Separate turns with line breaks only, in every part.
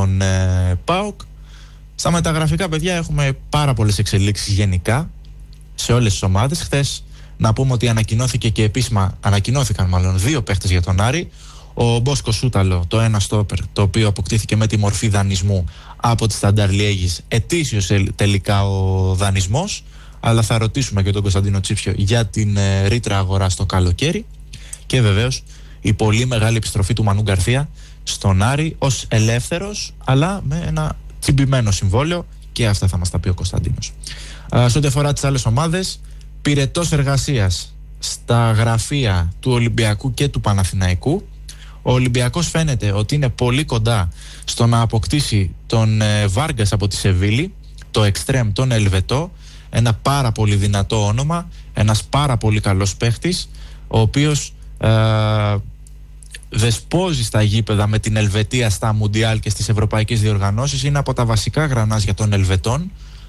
τον ΠΑΟΚ. Στα μεταγραφικά, παιδιά, έχουμε πάρα πολλές εξελίξεις γενικά σε όλες τις ομάδες. Χθες να πούμε ότι ανακοινώθηκαν μάλλον 2 παίχτες για τον Άρη. Ο Μπόσκο Σούταλο, το ένα στόπερ, το οποίο αποκτήθηκε με τη μορφή δανεισμού από τη Σταντάρ Λιέγης. Ετήσιος τελικά ο δανεισμός, αλλά θα ρωτήσουμε και τον Κωνσταντίνο Τσίψιο για την ρήτρα αγορά στο καλοκαίρι. Και βεβαίως η πολύ μεγάλη επιστροφή του Μανού Γκαρθία στον Άρη ως ελεύθερος, αλλά με ένα τσιμπημένο συμβόλαιο, και αυτά θα μας τα πει ο Κωνσταντίνος. Σε ό,τι αφορά τις άλλες ομάδες, πυρετός εργασίας στα γραφεία του Ολυμπιακού και του Παναθηναϊκού. Ο Ολυμπιακός φαίνεται ότι είναι πολύ κοντά στο να αποκτήσει τον Βάργκας από τη Σεβίλη, το εξτρέμ, τον Ελβετό, ένα πάρα πολύ δυνατό όνομα, ένας πάρα πολύ καλός παίχτης, ο οποίος δεσπόζει στα γήπεδα με την Ελβετία στα Μουντιάλ και στις ευρωπαϊκές διοργανώσεις. Είναι από τα βασικά γρανάζια των Ελβετών.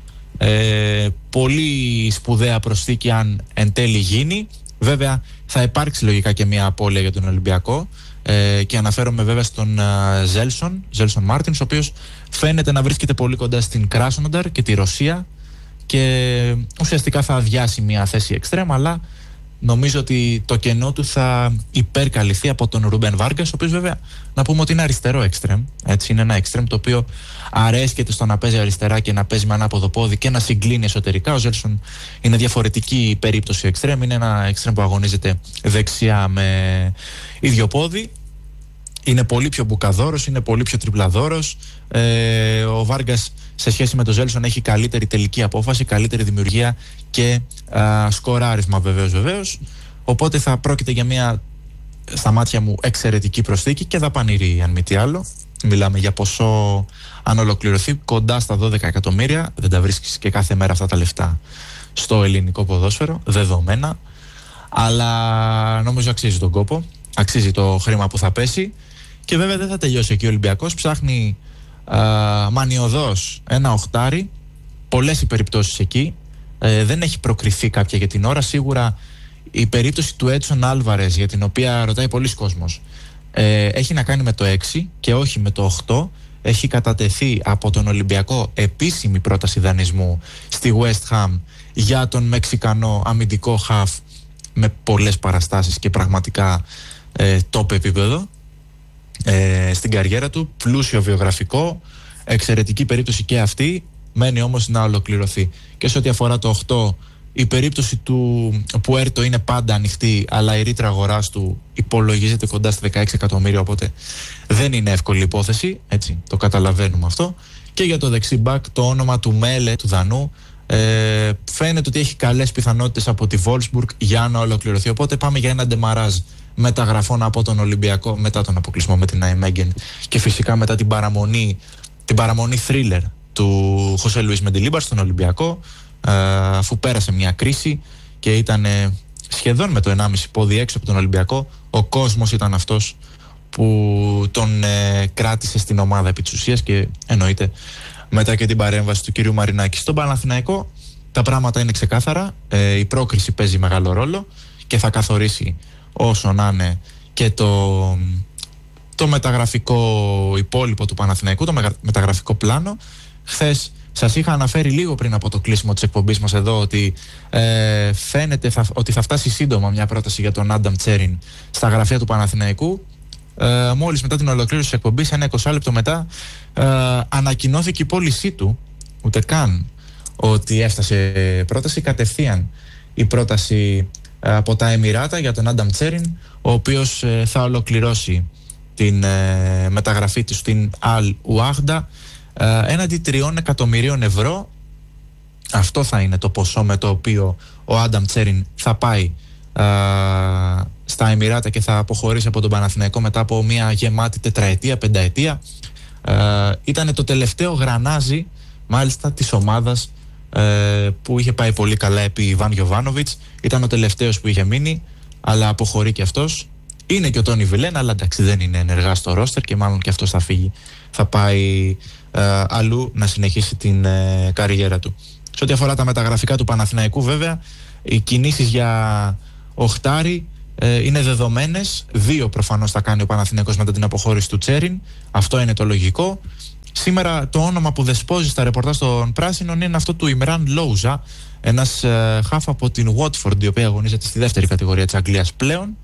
Πολύ σπουδαία προσθήκη αν εν τέλει γίνει. Βέβαια θα υπάρξει λογικά και μια απώλεια για τον Ολυμπιακό, και αναφέρομαι βέβαια στον Ζέλσον Μάρτινς, ο οποίος φαίνεται να βρίσκεται πολύ κοντά στην Κράσνονταρ και τη Ρωσία, και ουσιαστικά θα αδειάσει μια θέση εξτρέμ, αλλά νομίζω ότι το κενό του θα υπερκαλυφθεί από τον Ρούμπεν Βάργκας, ο οποίος βέβαια να πούμε ότι είναι αριστερό εξτρέμ. Έτσι, είναι ένα εξτρέμ το οποίο αρέσκεται στο να παίζει αριστερά και να παίζει με ανάποδο πόδι και να συγκλίνει εσωτερικά. Ο Ζέλσον είναι διαφορετική περίπτωση εξτρέμ. Είναι ένα εξτρέμ που αγωνίζεται δεξιά με ίδιο πόδι. Είναι πολύ πιο μπουκαδόρος, είναι πολύ πιο τριπλαδόρος. Ο Βάργκας σε σχέση με τον Ζέλσον έχει καλύτερη τελική απόφαση, καλύτερη δημιουργία και σκοράρισμα βεβαίως. Οπότε θα πρόκειται για μια, στα μάτια μου, εξαιρετική προσθήκη και δαπανηρή, αν μη τι άλλο. Μιλάμε για ποσό, αν ολοκληρωθεί, κοντά στα 12 εκατομμύρια. Δεν τα βρίσκεις και κάθε μέρα αυτά τα λεφτά στο ελληνικό ποδόσφαιρο, δεδομένα. Αλλά νομίζω αξίζει τον κόπο, αξίζει το χρήμα που θα πέσει. Και βέβαια δεν θα τελειώσει εκεί ο Ολυμπιακός. Ψάχνει μανιωδώς ένα οχτάρι. Πολλές οι περιπτώσεις εκεί. Δεν έχει προκριθεί κάποια για την ώρα. Σίγουρα η περίπτωση του Έτσον Άλβαρες, για την οποία ρωτάει πολλοί κόσμος, έχει να κάνει με το 6 και όχι με το 8. Έχει κατατεθεί από τον Ολυμπιακό επίσημη πρόταση δανεισμού στη West Ham για τον Μεξικανό αμυντικό χαφ με πολλές παραστάσεις και πραγματικά top επίπεδο στην καριέρα του, πλούσιο βιογραφικό, εξαιρετική περίπτωση και αυτή, μένει όμως να ολοκληρωθεί. Και σε ό,τι αφορά το 8, η περίπτωση του Πουέρτο είναι πάντα ανοιχτή, αλλά η ρήτρα αγοράς του υπολογίζεται κοντά στα 16 εκατομμύρια, οπότε δεν είναι εύκολη υπόθεση, έτσι, το καταλαβαίνουμε αυτό. Και για το δεξί μπακ, το όνομα του Μέλε, του Δανού, φαίνεται ότι έχει καλές πιθανότητες από τη Wolfsburg για να ολοκληρωθεί, οπότε πάμε για ένα ντεμαράζ μεταγραφών από τον Ολυμπιακό μετά τον αποκλεισμό με την Νάιμέγγεν και φυσικά μετά την παραμονή thriller του Χωσέ Λουίς Μεντιλίμπαρ στον Ολυμπιακό, αφού πέρασε μια κρίση και ήταν σχεδόν με το 1,5 πόδι έξω από τον Ολυμπιακό. Ο κόσμος ήταν αυτός που τον κράτησε στην ομάδα επί της ουσίας, και εννοείται μετά και την παρέμβαση του κυρίου Μαρινάκη. Στον Παναθηναϊκό τα πράγματα είναι ξεκάθαρα. Η πρόκριση παίζει μεγάλο ρόλο και θα καθορίσει όσο να είναι και το μεταγραφικό υπόλοιπο του Παναθηναϊκού, το μεταγραφικό πλάνο. Χθες σας είχα αναφέρει λίγο πριν από το κλείσιμο της εκπομπής μας εδώ ότι φαίνεται ότι θα φτάσει σύντομα μια πρόταση για τον Άνταμ Τσέριν στα γραφεία του Παναθηναϊκού. Μόλις μετά την ολοκλήρωση της εκπομπής, ένα 20 λεπτό μετά, ανακοινώθηκε η πώλησή του, ούτε καν ότι έφτασε πρόταση, κατευθείαν η πρόταση από τα Εμιράτα για τον Άνταμ Τσέριν, ο οποίος θα ολοκληρώσει την μεταγραφή του στην Αλ Ουάχντα έναντι 3 εκατομμυρίων ευρώ. Αυτό θα είναι το ποσό με το οποίο ο Άνταμ Τσέριν θα πάει στα Εμιράτα και θα αποχωρήσει από τον Παναθηναϊκό μετά από μια γεμάτη τετραετία, πενταετία. Ήταν το τελευταίο γρανάζι μάλιστα της ομάδας που είχε πάει πολύ καλά επί Ιβάν Γιοβάνοβιτς. Ήταν ο τελευταίος που είχε μείνει, αλλά αποχωρεί και αυτός. Είναι και ο Τόνι Βιλέν, αλλά εντάξει, δεν είναι ενεργά στο ρόστερ και μάλλον και αυτός θα φύγει, θα πάει αλλού να συνεχίσει την καριέρα του. Σε ό,τι αφορά τα μεταγραφικά του Παναθηναϊκού, βέβαια, οι κινήσεις για οχτάρι είναι δεδομένες. 2 προφανώς θα κάνει ο Παναθηναϊκός μετά την αποχώρηση του Τσέριν. Αυτό είναι το λογικό. Σήμερα το όνομα που δεσπόζει στα ρεπορτάζ των πράσινων είναι αυτό του Ιμράν Λόουζα, ένας χαφ από την Watford, η οποία αγωνίζεται στη δεύτερη κατηγορία της Αγγλίας πλέον,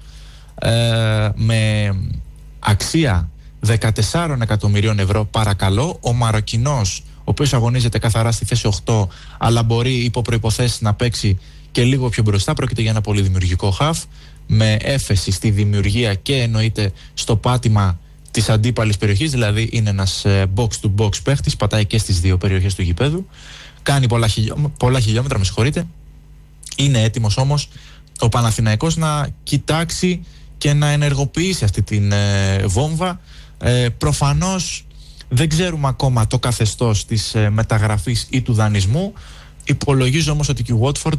με αξία 14 εκατομμυρίων ευρώ. Παρακαλώ, ο Μαροκινός, ο οποίος αγωνίζεται καθαρά στη θέση 8, αλλά μπορεί υπό προϋποθέσεις να παίξει και λίγο πιο μπροστά. Πρόκειται για ένα πολύ δημιουργικό χαφ, με έφεση στη δημιουργία και εννοείται στο πάτημα της αντίπαλης περιοχής, δηλαδή είναι ένας box-to-box παίχτης, πατάει και στις δύο περιοχές του γηπέδου, κάνει πολλά χιλιόμετρα, με συγχωρείτε. Είναι έτοιμος όμως ο Παναθηναϊκός να κοιτάξει και να ενεργοποιήσει αυτή την βόμβα. Προφανώς δεν ξέρουμε ακόμα το καθεστώς της μεταγραφής ή του δανεισμού. Υπολογίζω όμως ότι και η Watford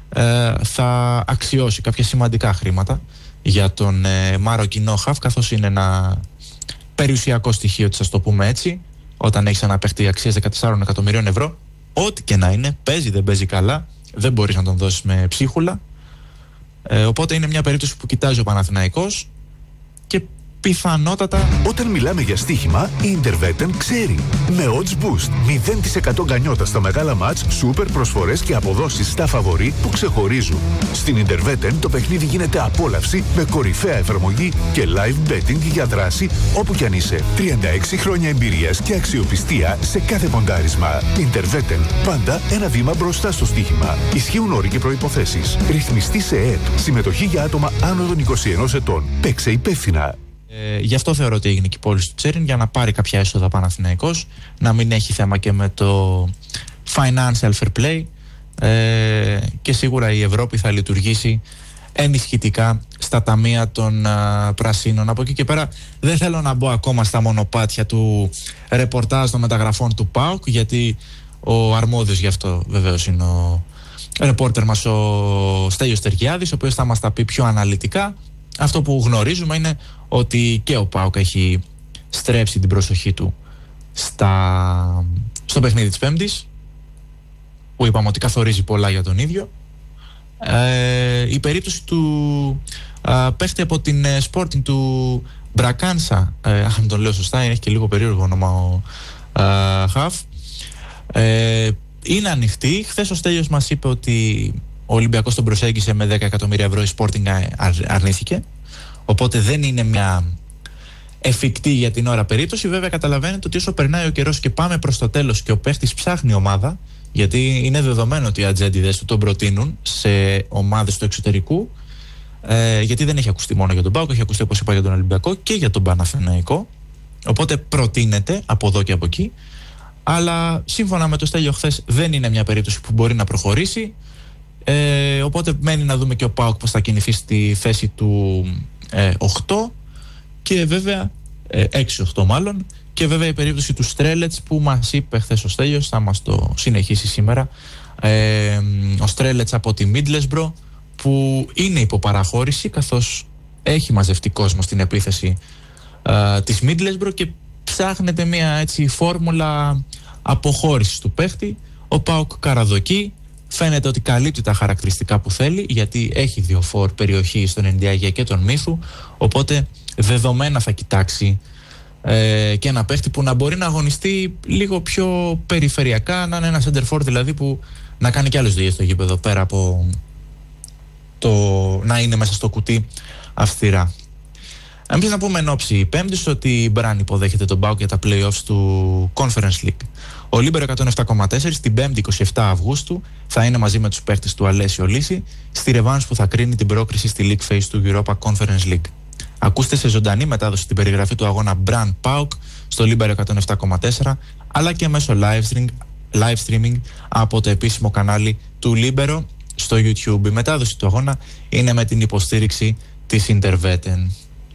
θα αξιώσει κάποια σημαντικά χρήματα για τον Μαροκινό χαφ, καθώς είναι ένα περιουσιακό στοιχείο, ας το πούμε έτσι, όταν έχεις ένα παίχτη αξίας 14 εκατομμυρίων ευρώ. Ό,τι και να είναι, παίζει δεν παίζει καλά, δεν μπορείς να τον δώσεις με ψίχουλα. Οπότε είναι μια περίπτωση που κοιτάζει ο Παναθηναϊκός και πιθανότατα...
Όταν μιλάμε για στοίχημα, η Intervetten ξέρει. Με odds boost, 0% γκανιότα στα μεγάλα μάτς, σούπερ προσφορές και αποδόσεις στα φαβορί που ξεχωρίζουν. Στην Intervetten το παιχνίδι γίνεται απόλαυση με κορυφαία εφαρμογή και live betting για δράση όπου κι αν είσαι. 36 χρόνια εμπειρίας και αξιοπιστία σε κάθε ποντάρισμα. Intervetten, πάντα ένα βήμα μπροστά στο στοίχημα. Ισχύουν όροι και προϋποθέσεις. Ρυθμιστή σε ΕΕΠ. Συμμετοχή για άτομα άνω των 21 ετών. Παίξε υπεύθυνα.
Γι' αυτό θεωρώ ότι έγινε και η πώληση του Τσέριν, για να πάρει κάποια έσοδα Παναθηναϊκός, να μην έχει θέμα και με το financial fair play, και σίγουρα η Ευρώπη θα λειτουργήσει ενισχυτικά στα ταμεία των πρασίνων. Από εκεί και πέρα δεν θέλω να μπω ακόμα στα μονοπάτια του ρεπορτάζ των μεταγραφών του ΠΑΟΚ, γιατί ο αρμόδιος γι' αυτό βεβαίως είναι ο ρεπόρτερ μας, ο Στέλιος Τεργιάδης, ο οποίος θα μας τα πει πιο αναλυτικά. Αυτό που γνωρίζουμε είναι ότι και ο ΠΑΟΚ έχει στρέψει την προσοχή του στο παιχνίδι της Πέμπτης, που είπαμε ότι καθορίζει πολλά για τον ίδιο. Η περίπτωση του παίχτη από την Sporting του Μπρακάνσα, αν τον λέω σωστά, έχει και λίγο περίεργο όνομα ο Χαφ, είναι ανοιχτή. Χθες ο Στέλιος μας είπε ότι ο Ολυμπιακός τον προσέγγισε με 10 εκατομμύρια ευρώ, η Sporting αρνήθηκε. Οπότε δεν είναι μια εφικτή για την ώρα περίπτωση. Βέβαια, καταλαβαίνετε ότι όσο περνάει ο καιρός και πάμε προς το τέλος και ο παίχτης ψάχνει ομάδα, γιατί είναι δεδομένο ότι οι ατζέντιδες του τον προτείνουν σε ομάδες του εξωτερικού, γιατί δεν έχει ακουστεί μόνο για τον ΠΑΟΚ, έχει ακουστεί, όπως είπα, για τον Ολυμπιακό και για τον Παναθηναϊκό. Οπότε προτείνεται από εδώ και από εκεί. Αλλά σύμφωνα με το Στέλιο χθες, δεν είναι μια περίπτωση που μπορεί να προχωρήσει. Οπότε μένει να δούμε και ο ΠΑΟΚ πώς θα κινηθεί στη θέση του 8 και βέβαια 6-8 μάλλον, και βέβαια η περίπτωση του Στρέλετς που μας είπε χθες ο Στέλιος, θα μας το συνεχίσει σήμερα. Ο Στρέλετς από τη Middlesbrough, που είναι υποπαραχώρηση, καθώς έχει μαζευτεί κόσμο στην επίθεση της Middlesbrough και ψάχνεται μια έτσι φόρμουλα αποχώρησης του παίχτη. Ο ΠΑΟΚ καραδοκεί. Φαίνεται ότι καλύπτει τα χαρακτηριστικά που θέλει, γιατί έχει δύο φορ περιοχή στον Ενδιάγια και τον Μύθου. Οπότε δεδομένα θα κοιτάξει και ένα παίχτη που να μπορεί να αγωνιστεί λίγο πιο περιφερειακά, να είναι ένα center for δηλαδή, που να κάνει και άλλες δουλειές στο γήπεδο, πέρα από το να είναι μέσα στο κουτί αυστηρά. Εμείς να πούμε εν όψη Πέμπτης ότι η Μπραν υποδέχεται τον ΠΑΟΚ για τα play-offs του Conference League. Ο Λίμπερο 107,4 την 5η 27 Αυγούστου θα είναι μαζί με τους παίκτες του Αλέσιο Λύση στη ρεβάνς που θα κρίνει την πρόκριση στη League Phase του Europa Conference League. Ακούστε σε ζωντανή μετάδοση την περιγραφή του αγώνα Brand PAOK στο Λίμπερο 107,4, αλλά και μέσω live streaming από το επίσημο κανάλι του Λίμπερο στο YouTube. Η μετάδοση του αγώνα είναι με την υποστήριξη της Intervetten.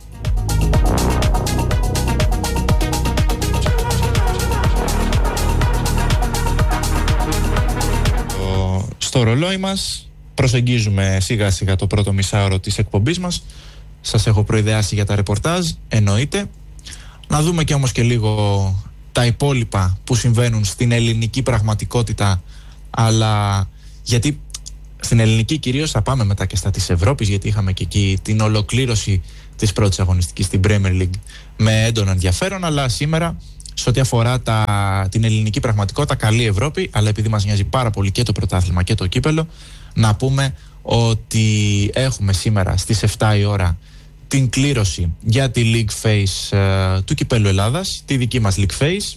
Στο ρολόι μας προσεγγίζουμε σιγά σιγά το πρώτο μισάωρο της εκπομπής μας. Σας έχω προειδεάσει για τα ρεπορτάζ, εννοείται. Να δούμε και όμως και λίγο τα υπόλοιπα που συμβαίνουν στην ελληνική πραγματικότητα, αλλά γιατί στην ελληνική κυρίως, θα πάμε μετά και στα της Ευρώπης, γιατί είχαμε και εκεί την ολοκλήρωση της πρώτης αγωνιστικής στην Premier League με έντονο ενδιαφέρον, αλλά σήμερα σε ό,τι αφορά την ελληνική πραγματικότητα, καλή Ευρώπη, αλλά επειδή μας νοιάζει πάρα πολύ και το πρωτάθλημα και το κύπελο, να πούμε ότι έχουμε σήμερα στις 7 η ώρα την κλήρωση για τη League Phase του Κυπέλλου Ελλάδας, τη δική μας League Phase.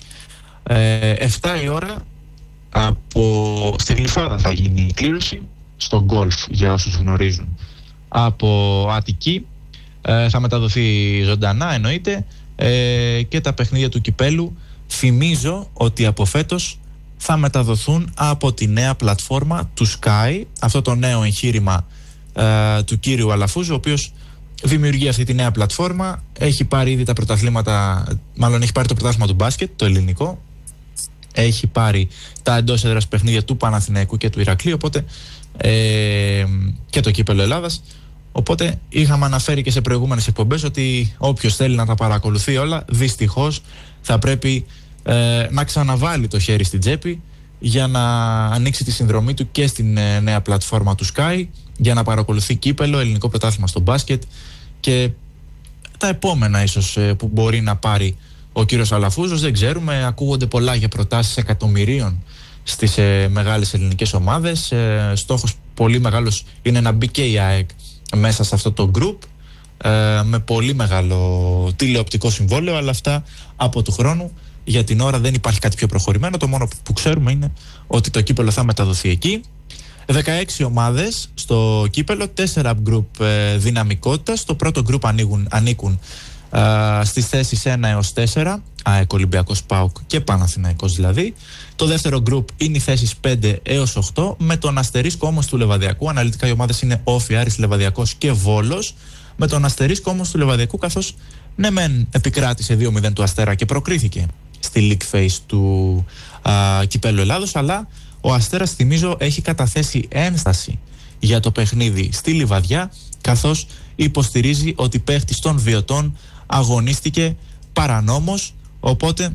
7 η ώρα στη Γλυφάδα θα γίνει η κλήρωση, στο γκολφ για όσους γνωρίζουν, από Αττική. Θα μεταδοθεί ζωντανά εννοείται, και τα παιχνίδια του Κυπέλλου θυμίζω ότι από φέτος θα μεταδοθούν από τη νέα πλατφόρμα του Sky, αυτό το νέο εγχείρημα του κύριου Αλαφούζου, ο οποίος δημιουργεί αυτή τη νέα πλατφόρμα. Έχει πάρει ήδη τα πρωταθλήματα, μάλλον έχει πάρει το πρωτάθλημα του μπάσκετ, το ελληνικό, έχει πάρει τα εντός έδρας παιχνίδια του Παναθηναϊκού και του Ηρακλείου, οπότε και το Κύπελλο Ελλάδας. Οπότε είχαμε αναφέρει και σε προηγούμενες εκπομπές ότι όποιος θέλει να τα παρακολουθεί όλα, δυστυχώς θα πρέπει να ξαναβάλει το χέρι στην τσέπη για να ανοίξει τη συνδρομή του και στην νέα πλατφόρμα του Sky, για να παρακολουθεί κύπελλο, ελληνικό πρωτάθλημα στο μπάσκετ και τα επόμενα ίσως που μπορεί να πάρει ο κύριος Αλαφούζος. Δεν ξέρουμε, ακούγονται πολλά για προτάσεις εκατομμυρίων στις μεγάλες ελληνικές ομάδες. Στόχος πολύ μεγάλος είναι να μπει και η ΑΕΚ μέσα σε αυτό το group, με πολύ μεγάλο τηλεοπτικό συμβόλαιο, αλλά αυτά από του χρόνου. Για την ώρα δεν υπάρχει κάτι πιο προχωρημένο. Το μόνο που ξέρουμε είναι ότι το κύπελλο θα μεταδοθεί εκεί. 16 ομάδες στο κύπελλο, 4 group δυναμικότητας. Το πρώτο group ανήκουν στις θέσεις 1 έως 4, ΑΕΚ, Ολυμπιακός, ΠΑΟΚ και Παναθηναϊκός δηλαδή. Το δεύτερο group είναι οι θέσεις 5 έως 8, με τον αστερίσκο όμως του Λεβαδιακού. Αναλυτικά οι ομάδες είναι Όφη, Άρης, Λεβαδιακός και Βόλος, με τον αστερίσκο όμως του Λεβαδιακού, καθώς ναι μεν επικράτησε 2-0 του Αστέρα και προκρίθηκε στη League Phase του Κυπέλλου Ελλάδος, αλλά ο Αστέρας, θυμίζω, έχει καταθέσει ένσταση για το παιχνίδι στη Λιβαδιά, καθώς υποστηρίζει ότι παίχτης των Βιωτών αγωνίστηκε παρανόμως, οπότε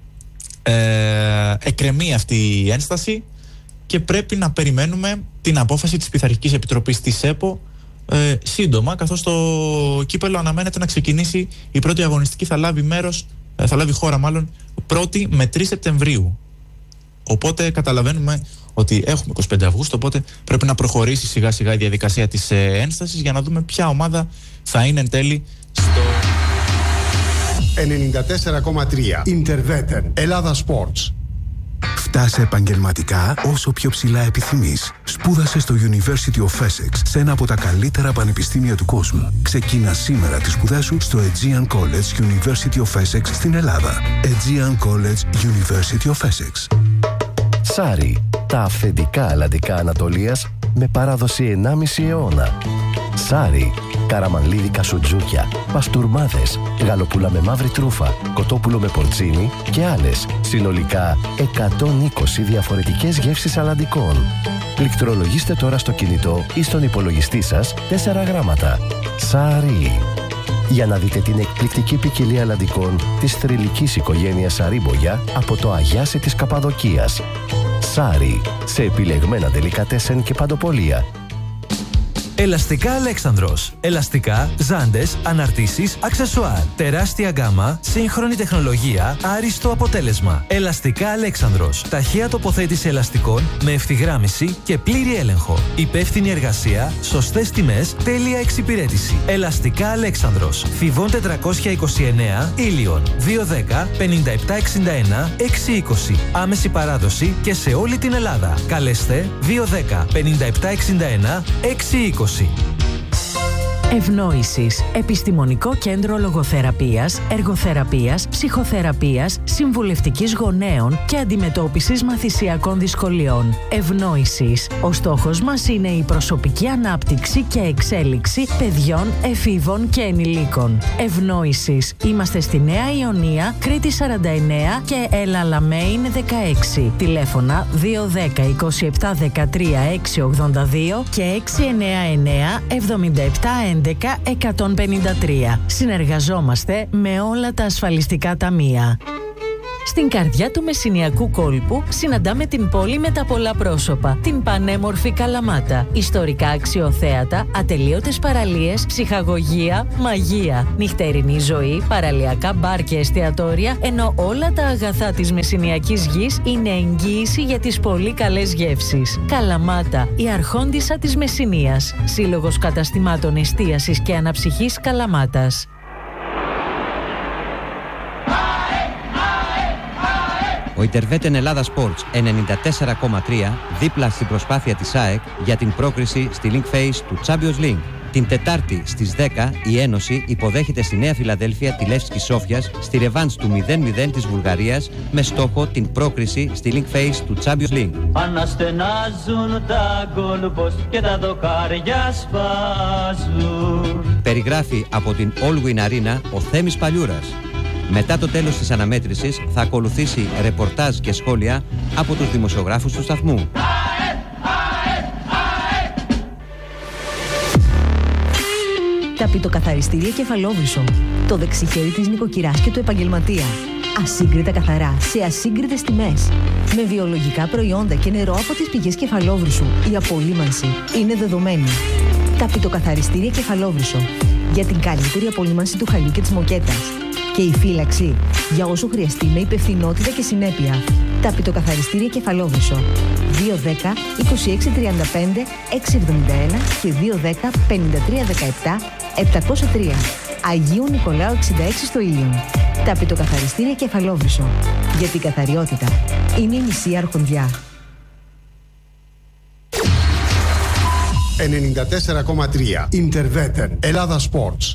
εκκρεμεί αυτή η ένσταση και πρέπει να περιμένουμε την απόφαση της Πειθαρχικής Επιτροπής της ΕΠΟ σύντομα, καθώς το κύπελλο αναμένεται να ξεκινήσει, η πρώτη αγωνιστική θα λάβει χώρα 1η με 3 Σεπτεμβρίου. Οπότε καταλαβαίνουμε ότι έχουμε 25 Αυγούστου, οπότε πρέπει να προχωρήσει σιγά σιγά η διαδικασία της ένστασης για να δούμε ποια ομάδα θα είναι εν τέλει στο
94,3 Interveten Ελλάδα Sports.
Φτάσε επαγγελματικά όσο πιο ψηλά επιθυμείς. Σπούδασε στο University of Essex, σε ένα από τα καλύτερα πανεπιστήμια του κόσμου. Ξεκίνα σήμερα τις σπουδές σου στο Aegean College University of Essex στην Ελλάδα. Aegean College University of Essex.
Σάρι, τα αυθεντικά αλλαντικά Ανατολίας με παράδοση 1,5 αιώνα. Σάρι, καραμανλίδικα σουτζούκια, παστούρμάδες, γαλοπούλα με μαύρη τρούφα, κοτόπουλο με πορτσίνι και άλλες. Συνολικά 120 διαφορετικές γεύσεις αλλαντικών. Πληκτρολογήστε τώρα στο κινητό ή στον υπολογιστή σας 4 γράμματα. Σάρι. Για να δείτε την εκπληκτική ποικιλία αλλαντικών της θρυλικής οικογένειας Σαρίμπογια από το Αγιάσι της Καπαδοκίας. Σάρι, σε επιλεγμένα ντελικατέσεν και παντοπολία.
Ελαστικά Αλέξανδρος. Ελαστικά, ζάντες, αναρτήσεις, αξεσουάρ. Τεράστια γκάμα, σύγχρονη τεχνολογία, άριστο αποτέλεσμα. Ελαστικά Αλέξανδρος. Ταχεία τοποθέτηση ελαστικών με ευθυγράμμιση και πλήρη έλεγχο. Υπεύθυνη εργασία, σωστές τιμές, τέλεια εξυπηρέτηση. Ελαστικά Αλέξανδρος. Θηβών 429, Ήλιον. 210 5761 620. Άμεση παράδοση και σε όλη την Ελλάδα. Καλέστε 210 5761 620.
Ευνόησης. Επιστημονικό κέντρο λογοθεραπείας, εργοθεραπείας, ψυχοθεραπείας, συμβουλευτικής γονέων και αντιμετώπισης μαθησιακών δυσκολιών. Ευνόησης. Ο στόχος μας είναι η προσωπική ανάπτυξη και εξέλιξη παιδιών, εφήβων και ενηλίκων. Ευνόησης. Είμαστε στη Νέα Ιωνία, Κρήτη 49 και Ελαλαμέιν 16. Τηλέφωνα 210 27 13 682 και 699 77 11 153. Συνεργαζόμαστε με όλα τα ασφαλιστικά ταμεία. Στην καρδιά του μεσσηνιακού κόλπου συναντάμε την πόλη με τα πολλά πρόσωπα, την πανέμορφη Καλαμάτα. Ιστορικά αξιοθέατα, ατελείωτες παραλίες, ψυχαγωγία, μαγεία, νυχτερινή ζωή, παραλιακά μπαρ και εστιατόρια, ενώ όλα τα αγαθά της μεσσηνιακής γης είναι εγγύηση για τις πολύ καλές γεύσεις. Καλαμάτα, η αρχόντισσα της Μεσσηνίας. Σύλλογος καταστημάτων εστίασης και αναψυχής Καλαμάτας.
Ο Ιντερβέτεν Ελλάδα Sports 94,3 δίπλα στην προσπάθεια της ΑΕΚ για την πρόκριση στη Link Phase του Champions League. Την Τετάρτη στις 10 η Ένωση υποδέχεται στη Νέα Φιλαδέλφια τη Λεύσκη Σόφιας στη ρεβάνς του 0-0 της Βουλγαρίας με στόχο την πρόκριση στη Link Phase του Champions League.
Αναστενάζουν τα γκολ και τα δοκάρια σπάζουν.
Περιγράφει από την All Win Arena ο Θέμης Παλιούρας. Μετά το τέλος της αναμέτρησης θα ακολουθήσει ρεπορτάζ και σχόλια από τους δημοσιογράφους του σταθμού.
Τα πιτοκαθαριστήρια Κεφαλόβρυσο. Το δεξιχέρι της νοικοκυράς και του επαγγελματία. Ασύγκριτα καθαρά, σε ασύγκριτες τιμές. Με βιολογικά προϊόντα και νερό από τις πηγές Κεφαλόβρυσου. Η απολύμανση είναι δεδομένη. Τα πιτοκαθαριστήρια Κεφαλόβρυσο. Για την καλύτερη απολύμανση του χαλιού και της μοκέτας. Και η φύλαξη για όσο χρειαστεί με υπευθυνότητα και συνέπεια. Τα πιτοκαθαριστήρια Κεφαλόβρυσο. 210 2635 671 και 210 5317 703. Αγίου Νικολάου 66 στο Ήλιον. Τα πιτοκαθαριστήρια Κεφαλόβρυσο. Γιατί η καθαριότητα είναι η μισή αρχοντιά.
94,3 Ιντερβέτεν Ελλάδα Sports.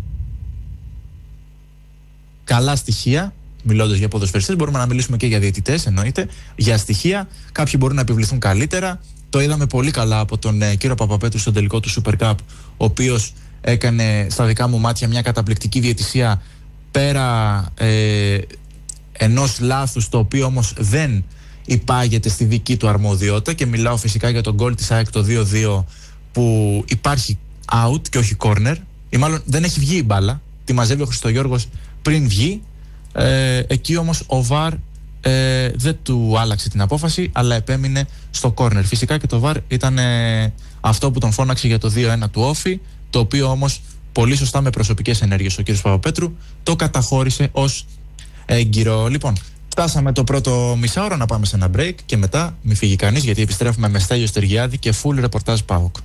Καλά στοιχεία, μιλώντας για ποδοσφαιριστές, μπορούμε να μιλήσουμε και για διαιτητές, εννοείται. Για στοιχεία, κάποιοι μπορούν να επιβληθούν καλύτερα. Το είδαμε πολύ καλά από τον κύριο Παπαπέτρου στον τελικό του Super Cup, ο οποίος έκανε στα δικά μου μάτια μια καταπληκτική διαιτησία πέρα ενός λάθους, το οποίο όμως δεν υπάγεται στη δική του αρμοδιότητα, και μιλάω φυσικά για τον γκολ της ΑΕΚ το 2-2 που υπάρχει out και όχι corner, ή μάλλον δεν έχει βγει η μπάλα, τη μαζεύει ο Χριστογιώργος πριν βγει. Εκεί όμως ο VAR δεν του άλλαξε την απόφαση, αλλά επέμεινε στο κόρνερ. Φυσικά και το VAR ήταν αυτό που τον φώναξε για το 2-1 του Όφη, το οποίο όμως πολύ σωστά με προσωπικές ενέργειες ο κ. Παπαπέτρου το καταχώρησε ως έγκυρο. Λοιπόν, φτάσαμε το πρώτο μισάωρο, να πάμε σε ένα break και μετά μη φύγει κανείς, γιατί επιστρέφουμε με Στέλιο Στεργιάδη και full ρεπορτάζ ΠΑΟΚ.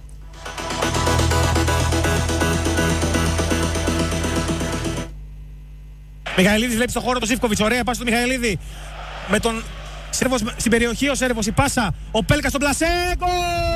Μιχαηλίδης βλέπει στο χώρο το Ζίβκοβιτς. Ωραία πάση του Μιχαηλίδη. Με τον Σέρβος στην περιοχή. Ο Σέρβος η πάσα. Ο Πέλκας στον πλασέ. Γκολ!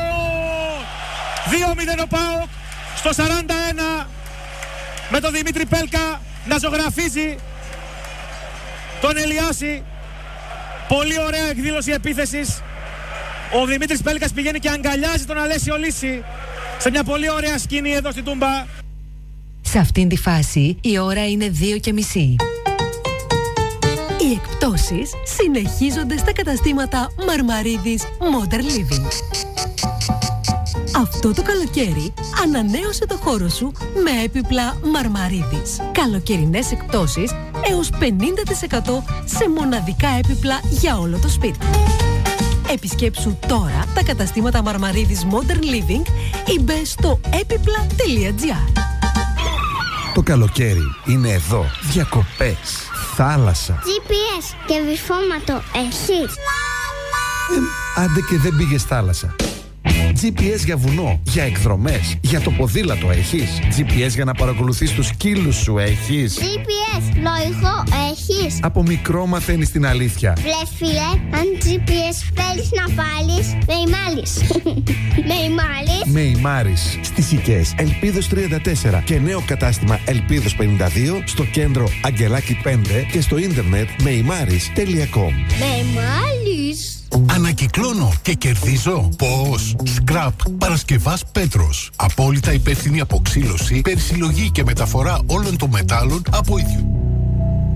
2-0 ο ΠΑΟΚ στο 41. Με τον Δημήτρη Πέλκα να ζωγραφίζει τον Ελιάση. Πολύ ωραία εκδήλωση επίθεσης. Ο Δημήτρης Πέλκας πηγαίνει και αγκαλιάζει τον Αλέσιο Λύση σε μια πολύ ωραία σκηνή εδώ στην Τούμπα.
Σε αυτήν τη φάση η ώρα είναι 2:30. Οι εκπτώσεις συνεχίζονται στα καταστήματα Μαρμαρίδης Modern Living. Αυτό το καλοκαίρι ανανέωσε το χώρο σου με έπιπλα Μαρμαρίδης. Καλοκαιρινές εκπτώσεις έως 50% σε μοναδικά έπιπλα για όλο το σπίτι. Επισκέψου τώρα τα καταστήματα Μαρμαρίδης Modern Living ή μπες στο έπιπλα.gr.
Το καλοκαίρι είναι εδώ. Διακοπές, θάλασσα.
GPS και βυθόματο έχεις?
Άντε και δεν πήγες θάλασσα. GPS για βουνό, για εκδρομές, για το ποδήλατο έχεις? GPS για να παρακολουθείς τους σκύλους σου έχεις?
GPS λογικό έχεις?
Από μικρό μαθαίνεις την αλήθεια.
Βρε φίλε, αν GPS θέλεις να βάλεις, με ημάλεις. Με ημάλεις.
Με ημάρεις. Στις Οικές Ελπίδος 34 και νέο κατάστημα Ελπίδος 52 στο κέντρο Αγγελάκη 5 και στο ίντερνετ meimmaris.com.
Με ημάλεις.
Ανακυκλώνω και κερδίζω. Πώς? Σκραπ Παρασκευάς Πέτρος. Απόλυτα υπεύθυνη αποξύλωση, περισυλλογή και μεταφορά όλων των μετάλλων από ιδιωτικούς